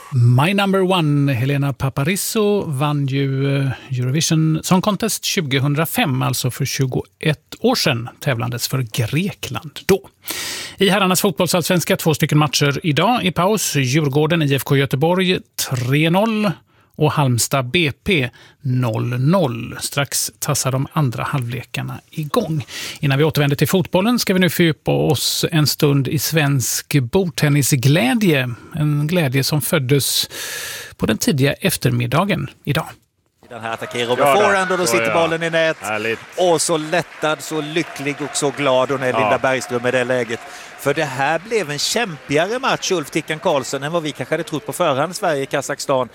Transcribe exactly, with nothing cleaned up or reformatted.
My number one, Helena Paparizou, vann ju Eurovision Song Contest tjugohundrafem, alltså för tjugoett år sedan, tävlandes för Grekland då. I herrarnas fotbollsallsvenska två stycken matcher idag i paus. Djurgården I F K Göteborg tre noll och Halmstad B P noll noll. Strax tassar de andra halvlekarna igång. Innan vi återvänder till fotbollen ska vi nu fördjupa oss en stund i svensk bordtennisglädje. En glädje som föddes på den tidiga eftermiddagen idag. Den här attackerar med forehand och då sitter bollen i nät. Härligt. Och så lättad, så lycklig och så glad hon är, ja. Linda Bergström i det läget. För det här blev en kämpigare match, Ulf Tickan Karlsson, än vad vi kanske hade trott på förhand. Sverige-Kazakstan.